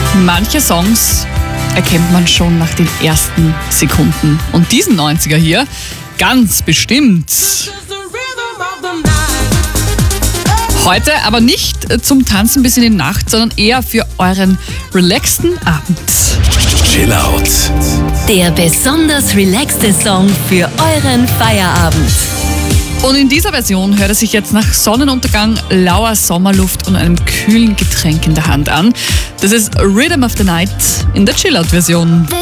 Manche Songs erkennt man schon nach den ersten Sekunden. Und diesen 90er hier ganz bestimmt. Heute aber nicht zum Tanzen bis in die Nacht, sondern eher für euren relaxten Abend. Chill Out. Der besonders relaxte Song für euren Feierabend. Und in dieser Version hört es sich jetzt nach Sonnenuntergang, lauer Sommerluft und einem kühlen Getränk in der Hand an. Das ist Rhythm of the Night in der Chill-Out-Version.